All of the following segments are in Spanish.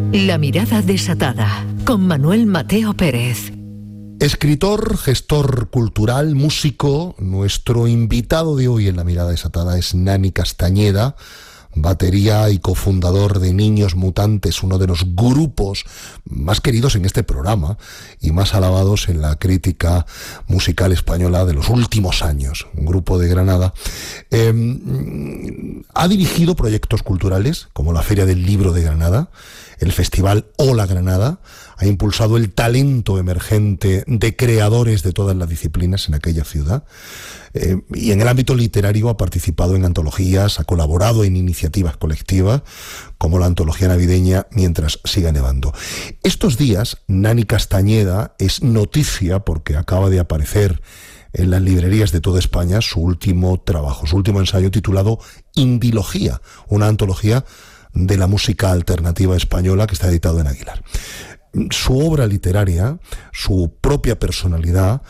La mirada desatada, con Manuel Mateo Pérez. Escritor, gestor cultural, músico, nuestro invitado de hoy en La mirada desatada es Nani Castañeda, batería y cofundador de Niños Mutantes, uno de los grupos más queridos en este programa y más alabados en la crítica musical española de los últimos años, un grupo de Granada. Ha dirigido proyectos culturales como la Feria del Libro de Granada, el Festival Hola Granada, ha impulsado el talento emergente de creadores de todas las disciplinas en aquella ciudad, y en el ámbito literario ha participado en antologías, ha colaborado en iniciativas colectivas como la antología navideña Mientras siga nevando. Estos días Nani Castañeda es noticia porque acaba de aparecer en las librerías de toda España su último trabajo, su último ensayo titulado Indilogía, una antología de la música alternativa española que está editado en Aguilar. Su obra literaria, su propia personalidad,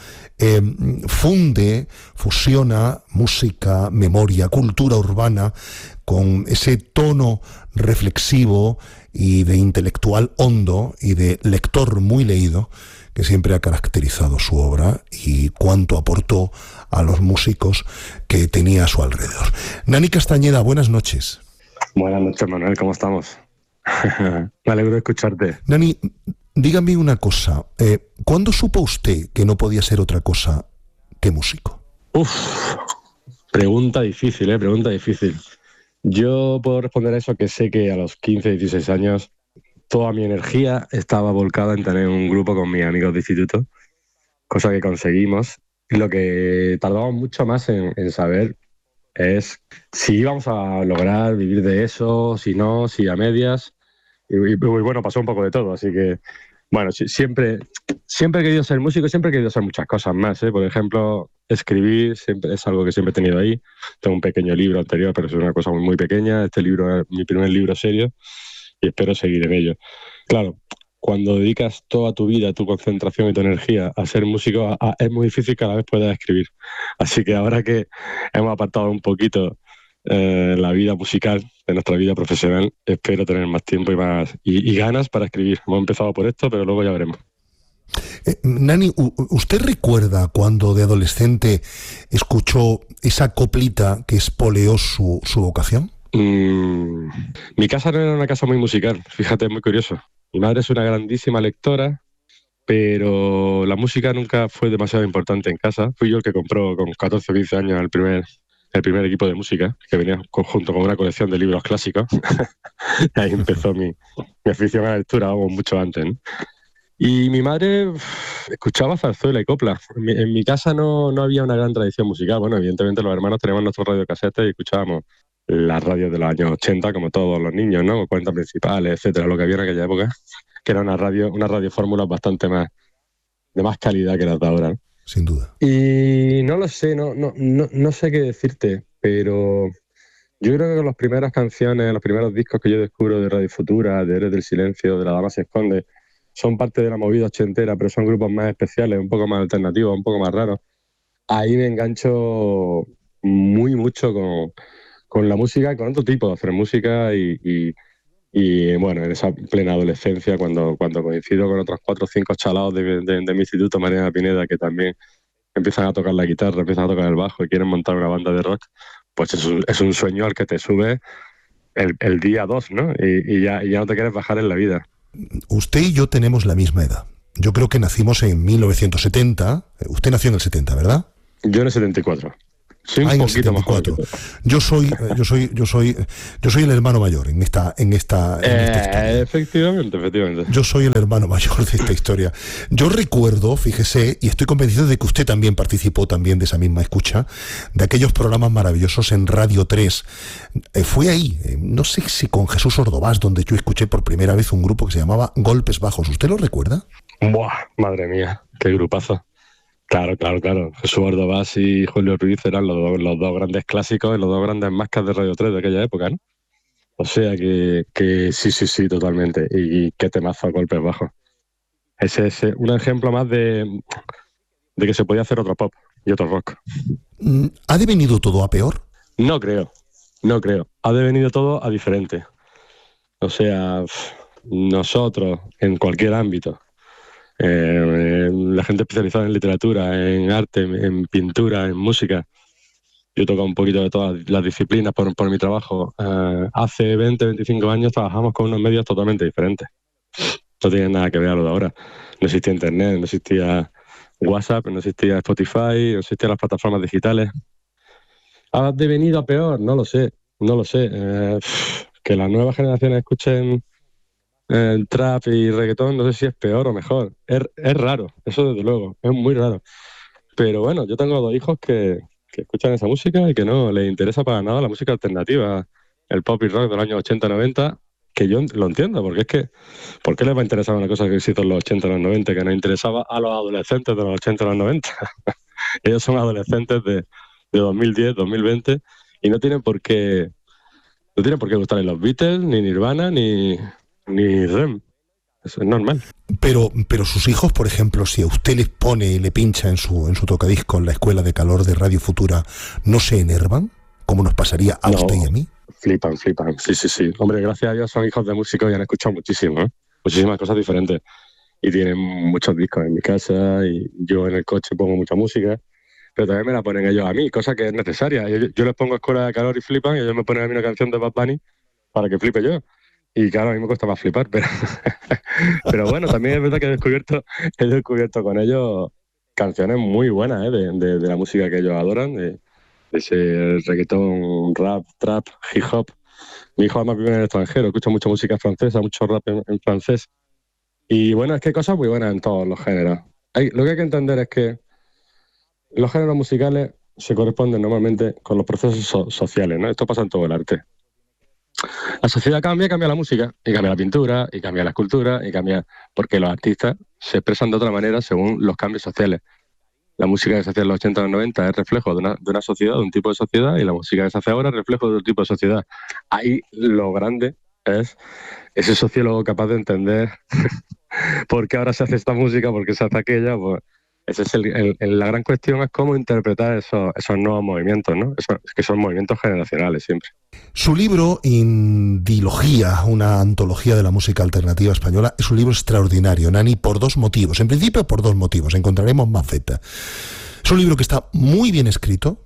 fusiona música, memoria, cultura urbana con ese tono reflexivo y de intelectual hondo y de lector muy leído que siempre ha caracterizado su obra y cuánto aportó a los músicos que tenía a su alrededor. Nani Castañeda, buenas noches. Buenas noches, Manuel, ¿cómo estamos? Me alegro de escucharte. Nani, dígame una cosa. ¿Cuándo supo usted que no podía ser otra cosa que músico? Pregunta difícil, pregunta difícil. Yo puedo responder a eso que sé que a los 15, 16 años toda mi energía estaba volcada en tener un grupo con mis amigos de instituto, cosa que conseguimos. Y lo que tardamos mucho más en saber es si íbamos a lograr vivir de eso, si no, si a medias. Y bueno, pasó un poco de todo, así que, bueno, siempre he querido ser músico, siempre he querido hacer muchas cosas más, Por ejemplo, escribir siempre es algo que siempre he tenido ahí. Tengo un pequeño libro anterior, pero es una cosa muy pequeña. Este libro es mi primer libro serio y espero seguir en ello. Claro, cuando dedicas toda tu vida, tu concentración y tu energía a ser músico, es muy difícil que a la vez puedas escribir. Así que ahora que hemos apartado un poquito la vida musical de nuestra vida profesional, espero tener más tiempo y ganas para escribir. Hemos empezado por esto, pero luego ya veremos. Nani, ¿usted recuerda cuando de adolescente escuchó esa coplita que espoleó su vocación? Mi casa no era una casa muy musical, fíjate, es muy curioso. Mi madre es una grandísima lectora, pero la música nunca fue demasiado importante en casa. Fui yo el que compró con 14 o 15 años el primer equipo de música, que venía junto con una colección de libros clásicos. Ahí empezó mi afición a la lectura, vamos, mucho antes, ¿no? Y mi madre escuchaba zarzuela y copla. En mi casa no había una gran tradición musical. Bueno, evidentemente los hermanos teníamos nuestros radiocasetes y escuchábamos las radios de los años 80, como todos los niños, ¿no? 40 principales, etcétera, lo que había en aquella época, que era una radio fórmula bastante de más calidad que las de ahora, ¿no? Sin duda. Y no lo sé, no sé qué decirte, pero yo creo que con las primeras canciones, los primeros discos que yo descubro de Radio Futura, de Héroes del Silencio, de La Dama se esconde, son parte de la movida ochentera, pero son grupos más especiales, un poco más alternativos, un poco más raros. Ahí me engancho mucho con la música, con otro tipo de hacer música y bueno, en esa plena adolescencia, cuando coincido con otros 4 o 5 chalados de mi instituto, Mariana Pineda, que también empiezan a tocar la guitarra, empiezan a tocar el bajo y quieren montar una banda de rock, pues es un sueño al que te sube el día 2, ¿no? Y ya no te quieres bajar en la vida. Usted y yo tenemos la misma edad. Yo creo que nacimos en 1970. Usted nació en el 70, ¿verdad? Yo en el 74. Sí, en el 74. Yo soy el hermano mayor en esta historia. Efectivamente. Yo soy el hermano mayor de esta historia. Yo recuerdo, fíjese, y estoy convencido de que usted también participó también de esa misma escucha, de aquellos programas maravillosos en Radio 3. Fue ahí, no sé si con Jesús Ordovás, donde yo escuché por primera vez un grupo que se llamaba Golpes Bajos. ¿Usted lo recuerda? ¡Buah! Madre mía, qué grupazo. Claro. Jesús Ordovás y Julio Ruiz eran los dos grandes clásicos y los dos grandes máscaras de Radio 3 de aquella época, ¿no? O sea que sí, totalmente. Y qué temazo, Golpes Bajos. Ese es un ejemplo más de que se podía hacer otro pop y otro rock. ¿Ha devenido todo a peor? No creo. Ha devenido todo a diferente. O sea, nosotros, en cualquier ámbito, la gente especializada en literatura, en arte, en pintura, en música, yo toco un poquito de todas las disciplinas por mi trabajo. Hace 20, 25 años trabajamos con unos medios totalmente diferentes. No tienen nada que ver a lo de ahora. No existía Internet, no existía WhatsApp, no existía Spotify, no existían las plataformas digitales. ¿Ha devenido a peor? No lo sé, no lo sé. Que las nuevas generaciones escuchen trap y reggaetón, no sé si es peor o mejor. Es raro, eso desde luego, es muy raro. Pero bueno, yo tengo 2 hijos que escuchan esa música y que no les interesa para nada la música alternativa, el pop y rock de los años 80-90, que yo lo entiendo, porque es que, ¿por qué les va a interesar una cosa que se hizo en los 80 y los 90 que no interesaba a los adolescentes de los 80 y los 90? Ellos son adolescentes de 2010, 2020 y no tienen por qué gustarles los Beatles, ni Nirvana, ni REM. Eso es normal. Pero sus hijos, por ejemplo, si a usted les pone y le pincha en su tocadisco en la escuela de calor de Radio Futura, ¿no se enervan? ¿Cómo nos pasaría a usted y a mí? Flipan. Sí. Hombre, gracias a Dios son hijos de músicos y han escuchado muchísimo, ¿eh? Muchísimas cosas diferentes. Y tienen muchos discos en mi casa y yo en el coche pongo mucha música, pero también me la ponen ellos a mí, cosa que es necesaria. Yo les pongo Escuela de Calor y flipan y ellos me ponen a mí una canción de Bad Bunny para que flipe yo. Y claro, a mí me cuesta más flipar, pero bueno, también es verdad que he descubierto con ellos canciones muy buenas, de la música que ellos adoran, de ese reggaetón, rap, trap, hip hop. Mi hijo además vive en el extranjero, escucha mucha música francesa, mucho rap en francés. Y bueno, es que hay cosas muy buenas en todos los géneros. Lo que hay que entender es que los géneros musicales se corresponden normalmente con los procesos sociales, ¿no? Esto pasa en todo el arte. La sociedad cambia la música, y cambia la pintura, y cambia la escultura, y cambia porque los artistas se expresan de otra manera según los cambios sociales. La música que se hacía en los 80 y los 90 es reflejo de una sociedad, de un tipo de sociedad, y la música que se hace ahora es reflejo de otro tipo de sociedad. Ahí lo grande es ese sociólogo capaz de entender por qué ahora se hace esta música, por qué se hace aquella. Pues esa es la gran cuestión, es cómo interpretar esos nuevos movimientos, ¿no? Que son movimientos generacionales siempre. Su libro, Indilogía, una antología de la música alternativa española, es un libro extraordinario, Nani, por 2 motivos. En principio, por 2 motivos. Encontraremos más feta. Es un libro que está muy bien escrito,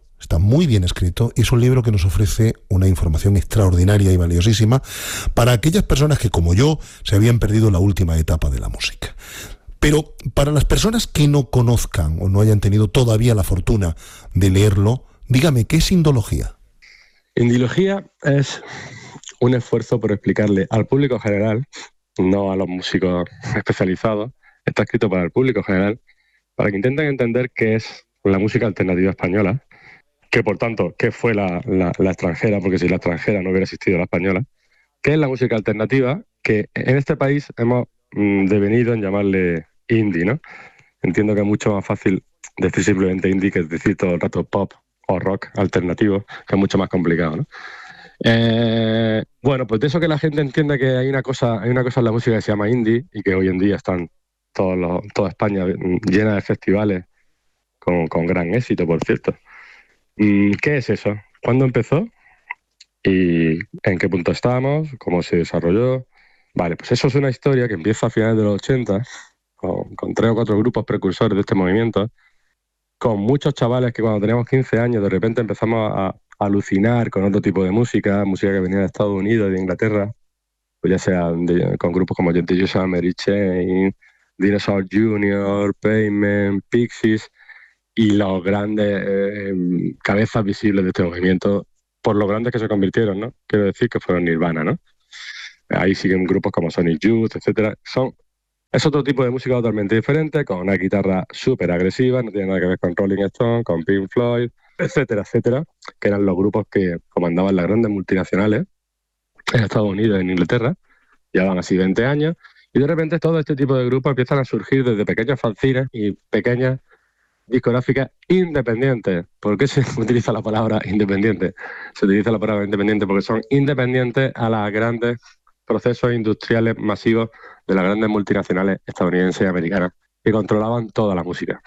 y es un libro que nos ofrece una información extraordinaria y valiosísima para aquellas personas que, como yo, se habían perdido la última etapa de la música. Pero para las personas que no conozcan o no hayan tenido todavía la fortuna de leerlo, dígame, ¿qué es Indología? Indilogía es un esfuerzo por explicarle al público general, no a los músicos especializados, está escrito para el público general, para que intenten entender qué es la música alternativa española, que por tanto, qué fue la extranjera, porque si la extranjera no hubiera existido la española, qué es la música alternativa, que en este país hemos devenido en llamarle indie, ¿no? Entiendo que es mucho más fácil decir simplemente indie que decir todo el rato pop o rock alternativo, que es mucho más complicado, ¿no? Bueno, pues de eso que la gente entienda que hay una cosa en la música que se llama indie y que hoy en día están toda España llena de festivales con gran éxito, por cierto. ¿Qué es eso? ¿Cuándo empezó? ¿Y en qué punto estamos? ¿Cómo se desarrolló? Vale, pues eso es una historia que empieza a finales de los 80 con 3 o 4 grupos precursores de este movimiento, con muchos chavales que cuando teníamos 15 años de repente empezamos a alucinar con otro tipo de música que venía de Estados Unidos y de Inglaterra, pues ya sea con grupos como Gentle Giant, Mary Chain, Dinosaur Jr., Pavement, Pixies y los grandes cabezas visibles de este movimiento, por lo grandes que se convirtieron, ¿no? Quiero decir que fueron Nirvana, ¿no? Ahí siguen grupos como Sonic Youth, etcétera. Es otro tipo de música totalmente diferente, con una guitarra súper agresiva, no tiene nada que ver con Rolling Stone, con Pink Floyd, etcétera, etcétera, que eran los grupos que comandaban las grandes multinacionales en Estados Unidos y en Inglaterra, llevaban así 20 años, y de repente todo este tipo de grupos empiezan a surgir desde pequeños fanzines y pequeñas discográficas independientes. ¿Por qué se utiliza la palabra independiente? Se utiliza la palabra independiente porque son independientes a las grandes procesos industriales masivos de las grandes multinacionales estadounidenses y americanas que controlaban toda la música.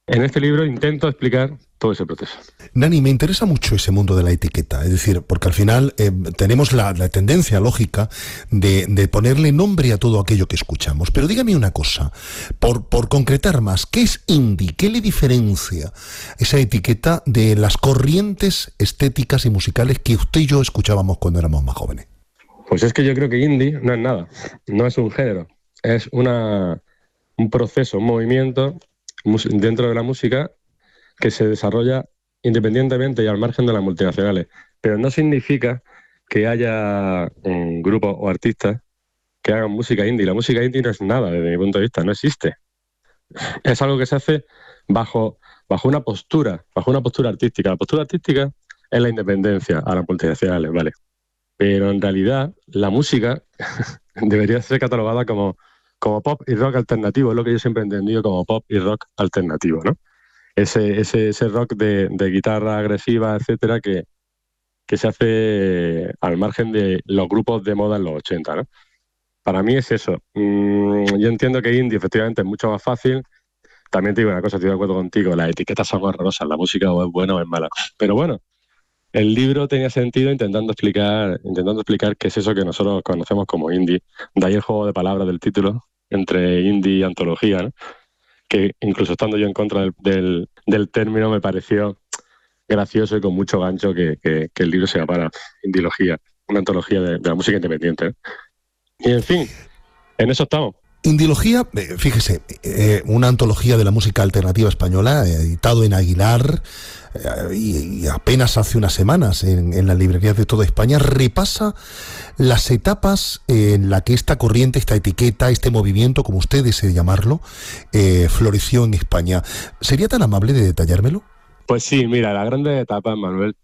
En este libro intento explicar todo ese proceso. Nani, me interesa mucho ese mundo de la etiqueta, es decir, porque al final tenemos la tendencia lógica de ponerle nombre a todo aquello que escuchamos. Pero dígame una cosa, por concretar más, ¿qué es indie? ¿Qué le diferencia esa etiqueta de las corrientes estéticas y musicales que usted y yo escuchábamos cuando éramos más jóvenes? Pues es que yo creo que indie no es nada, no es un género, es un proceso, un movimiento dentro de la música que se desarrolla independientemente y al margen de las multinacionales. Pero no significa que haya grupos o artistas que hagan música indie. La música indie no es nada, desde mi punto de vista, no existe. Es algo que se hace bajo una postura artística. La postura artística es la independencia a las multinacionales, ¿vale? Pero en realidad la música debería ser catalogada como pop y rock alternativo, es lo que yo siempre he entendido como pop y rock alternativo, ¿no? Ese rock de guitarra agresiva, etcétera, que se hace al margen de los grupos de moda en los 80, ¿no? Para mí es eso. Yo entiendo que indie efectivamente es mucho más fácil. También te digo una cosa, estoy de acuerdo contigo, las etiquetas son horrorosas, la música o es buena o es mala. Pero bueno, el libro tenía sentido intentando explicar qué es eso que nosotros conocemos como indie. De ahí el juego de palabras del título, entre indie y antología, ¿no? Que incluso estando yo en contra del término me pareció gracioso y con mucho gancho que el libro se llamara Indiología, una antología de la música independiente, ¿eh? Y en fin, en eso estamos. Indiología, fíjese, una antología de la música alternativa española, editado en Aguilar, y apenas hace unas semanas en las librerías de toda España, repasa las etapas en la que esta corriente, esta etiqueta, este movimiento, como usted desee llamarlo, floreció en España. ¿Sería tan amable de detallármelo? Pues sí, mira, las grandes etapas, Manuel,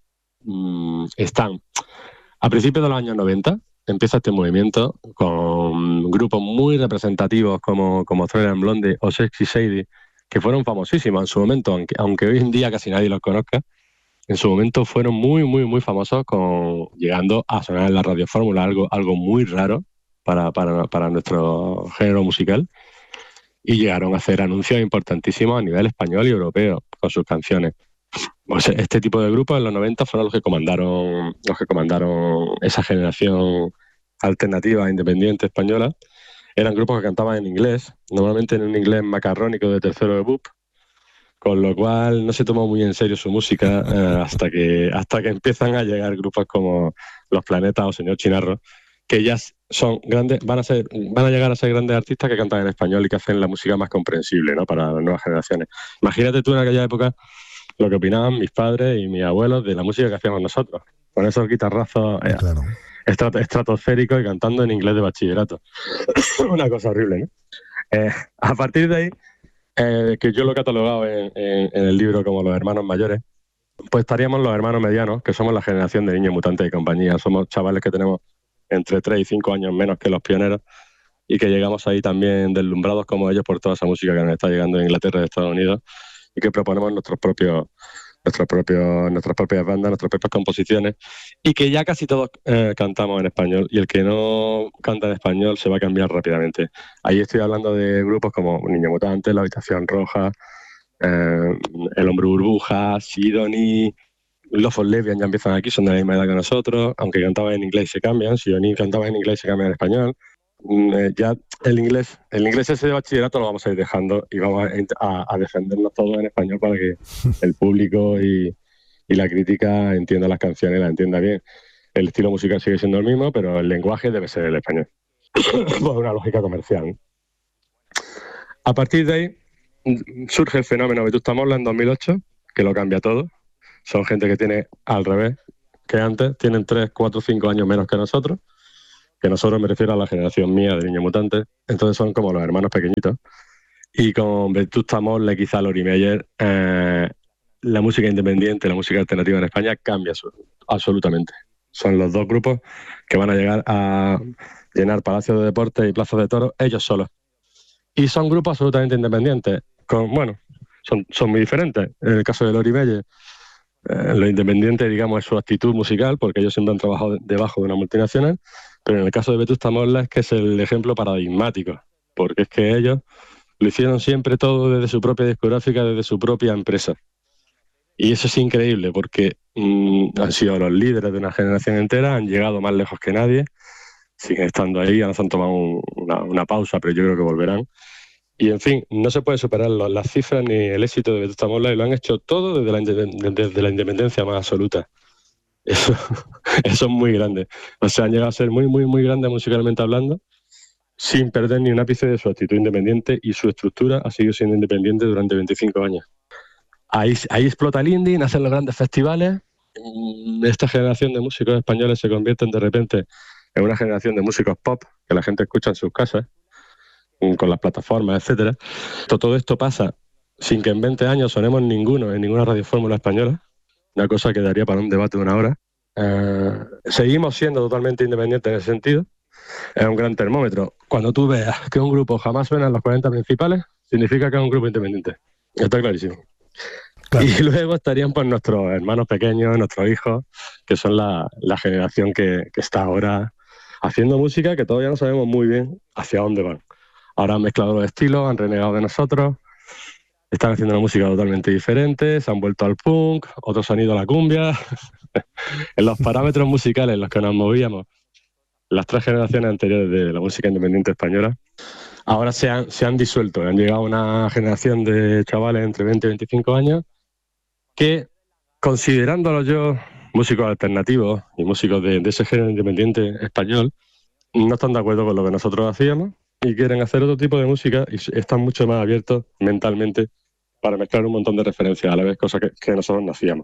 están a principios de los años 90. Empieza este movimiento con grupos muy representativos como Thriller and Blonde o Sexy Sadie, que fueron famosísimos en su momento, aunque hoy en día casi nadie los conozca. En su momento fueron muy, muy, muy famosos, llegando a sonar en la radiofórmula, algo muy raro para nuestro género musical, y llegaron a hacer anuncios importantísimos a nivel español y europeo con sus canciones. Pues este tipo de grupos en los 90 fueron los que comandaron esa generación alternativa independiente española. Eran grupos que cantaban en inglés, normalmente en un inglés macarrónico de tercero de BUP, con lo cual no se tomó muy en serio su música hasta que empiezan a llegar grupos como Los Planetas o Señor Chinarro, que ya son grandes, van a llegar a ser grandes artistas que cantan en español y que hacen la música más comprensible, ¿no?, para las nuevas generaciones. Imagínate tú en aquella época lo que opinaban mis padres y mis abuelos de la música que hacíamos nosotros, con esos guitarrazos Claro. estratosféricos y cantando en inglés de bachillerato. Una cosa horrible, ¿no? A partir de ahí, que yo lo he catalogado en el libro como los hermanos mayores, pues estaríamos los hermanos medianos, que somos la generación de Niños Mutantes y compañía. Somos chavales que tenemos entre 3 y 5 años menos que los pioneros y que llegamos ahí también deslumbrados como ellos por toda esa música que nos está llegando de Inglaterra y de Estados Unidos, y que proponemos nuestras propias bandas, nuestras propias composiciones, y que ya casi todos cantamos en español, y el que no canta en español se va a cambiar rápidamente. Ahí estoy hablando de grupos como Niños Mutantes, La Habitación Roja, El Hombre Burbuja, Sidonie, Love for Lesbian ya empiezan aquí, son de la misma edad que nosotros, aunque cantaban en inglés se cambian, Sidonie cantaba en inglés y se cambian en español. Ya el inglés ese de bachillerato lo vamos a ir dejando y vamos a defendernos todos en español para que el público y la crítica entienda las canciones y las entienda bien. El estilo musical sigue siendo el mismo, pero el lenguaje debe ser el español. Por una lógica comercial, ¿no? A partir de ahí surge el fenómeno Vetusta Morla en 2008, que lo cambia todo. Son gente que tiene al revés que antes, tienen 3, 4, 5 años menos que nosotros me refiero a la generación mía de Niños Mutantes, entonces son como los hermanos pequeñitos. Y con Vetusta Morla, quizá Lori Meyer, la música independiente, la música alternativa en España cambia absolutamente. Son los dos grupos que van a llegar a llenar palacios de deportes y plazas de toros ellos solos. Y son grupos absolutamente independientes. Son muy diferentes. En el caso de Lori Meyer, lo independiente, digamos, es su actitud musical, porque ellos siempre han trabajado debajo de una multinacional. Pero en el caso de Vetusta Morla es que es el ejemplo paradigmático, porque es que ellos lo hicieron siempre todo desde su propia discográfica, desde su propia empresa. Y eso es increíble porque han sido los líderes de una generación entera, han llegado más lejos que nadie, siguen estando ahí, ahora se han tomado una pausa, pero yo creo que volverán. Y en fin, no se puede superar las cifras ni el éxito de Vetusta Morla, y lo han hecho todo desde la independencia más absoluta. Eso es muy grande. O sea, han llegado a ser muy, muy, muy grandes musicalmente hablando, sin perder ni un ápice de su actitud independiente, y su estructura ha seguido siendo independiente durante 25 años. Ahí explota el indie, nacen los grandes festivales. Esta generación de músicos españoles se convierten de repente en una generación de músicos pop que la gente escucha en sus casas, con las plataformas, etcétera. Todo esto pasa sin que en 20 años sonemos ninguno en ninguna radiofórmula española, una cosa que daría para un debate de una hora. Seguimos siendo totalmente independientes en ese sentido. Es un gran termómetro. Cuando tú veas que un grupo jamás suena en los 40 principales, significa que es un grupo independiente. Está clarísimo. Claro. Y luego estarían pues nuestros hermanos pequeños, nuestros hijos, que son la generación que está ahora haciendo música, que todavía no sabemos muy bien hacia dónde van. Ahora han mezclado los estilos, han renegado de nosotros, están haciendo una música totalmente diferente, se han vuelto al punk, otros han ido a la cumbia. En los parámetros musicales en los que nos movíamos las 3 generaciones anteriores de la música independiente española, ahora se han disuelto. Han llegado una generación de chavales entre 20 y 25 años que, considerándolos yo músicos alternativos y músicos de ese género independiente español, no están de acuerdo con lo que nosotros hacíamos y quieren hacer otro tipo de música, y están mucho más abiertos mentalmente para mezclar un montón de referencias a la vez, cosa que nosotros no hacíamos.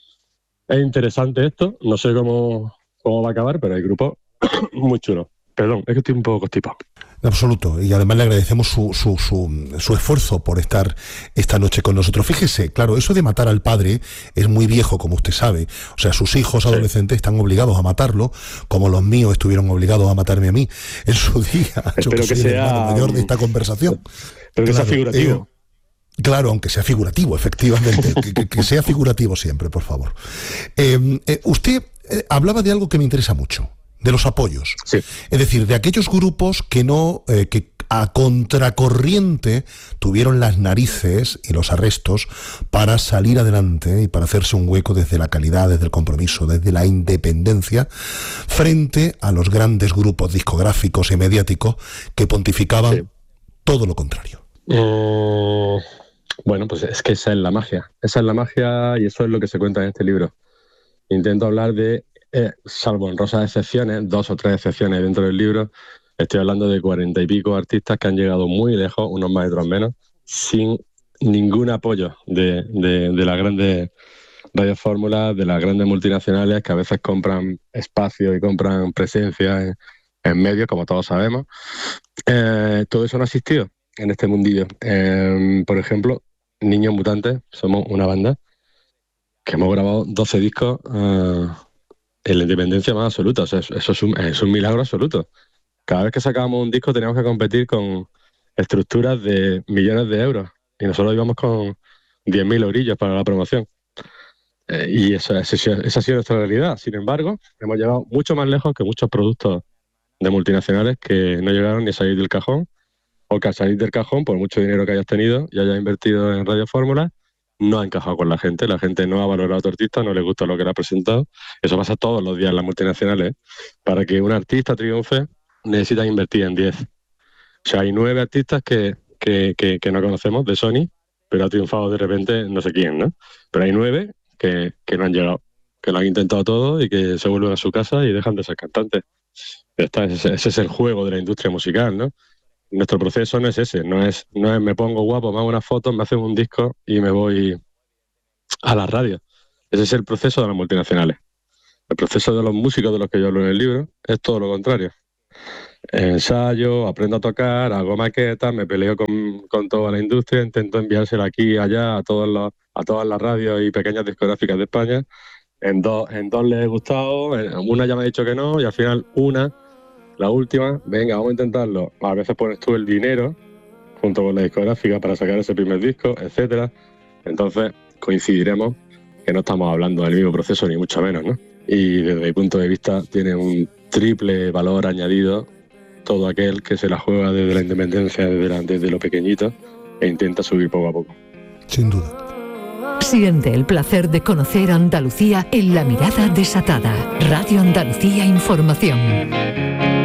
Es interesante esto, no sé cómo va a acabar, pero hay grupos muy chulos. Perdón, es que estoy un poco constipado. En absoluto, y además le agradecemos su esfuerzo por estar esta noche con nosotros. Fíjese, claro, eso de matar al padre es muy viejo, como usted sabe. O sea, sus hijos adolescentes están obligados a matarlo, como los míos estuvieron obligados a matarme a mí en su día. Yo que soy el hermano mayor de esta conversación. Pero que sea figurativo. Claro, aunque sea figurativo, efectivamente. que sea figurativo siempre, por favor. Usted hablaba de algo que me interesa mucho, de los apoyos. Sí. Es decir, de aquellos grupos que a contracorriente tuvieron las narices y los arrestos para salir adelante y para hacerse un hueco desde la calidad, desde el compromiso, desde la independencia, frente a los grandes grupos discográficos y mediáticos que pontificaban todo lo contrario. Bueno, pues es que esa es la magia. Esa es la magia, y eso es lo que se cuenta en este libro. Intento hablar de, salvo honrosas excepciones, 2 o 3 excepciones dentro del libro, estoy hablando de 40 y pico artistas que han llegado muy lejos, unos más y otros menos, sin ningún apoyo de las grandes radiofórmulas, de las grandes multinacionales que a veces compran espacio y compran presencia en medios, como todos sabemos. Todo eso no ha existido en este mundillo. Por ejemplo, Niños Mutantes, somos una banda que hemos grabado 12 discos en la independencia más absoluta. O sea, eso es un milagro absoluto. Cada vez que sacábamos un disco teníamos que competir con estructuras de millones de euros, y nosotros íbamos con 10.000 eurillos para la promoción. Y esa ha sido nuestra realidad. Sin embargo, hemos llegado mucho más lejos que muchos productos de multinacionales que no llegaron ni a salir del cajón, o que al salir del cajón, por mucho dinero que hayas tenido y hayas invertido en radiofórmulas, no ha encajado con la gente no ha valorado a tu artista, no le gusta lo que le ha presentado. Eso pasa todos los días en las multinacionales. Para que un artista triunfe, necesitan invertir en 10. O sea, hay 9 artistas que no conocemos de Sony, pero ha triunfado de repente no sé quién, ¿no? Pero hay 9 que no han llegado, que lo han intentado todo y que se vuelven a su casa y dejan de ser cantantes. Ese es el juego de la industria musical, ¿no? Nuestro proceso no es ese, no es me pongo guapo, me hago unas fotos, me hacen un disco y me voy a la radio. Ese es el proceso de las multinacionales. El proceso de los músicos de los que yo hablo en el libro es todo lo contrario. Ensayo, aprendo a tocar, hago maquetas, me peleo con toda la industria, intento enviársela aquí y allá a todas las radios y pequeñas discográficas de España. En dos les he gustado, una ya me ha dicho que no, y al final la última, venga, vamos a intentarlo. A veces pones tú el dinero junto con la discográfica para sacar ese primer disco, etcétera. Entonces coincidiremos que no estamos hablando del mismo proceso, ni mucho menos, ¿no? Y desde mi punto de vista tiene un triple valor añadido todo aquel que se la juega desde la independencia, desde lo pequeñito, e intenta subir poco a poco. Sin duda. Siente el placer de conocer Andalucía en La Mirada Desatada. Radio Andalucía Información.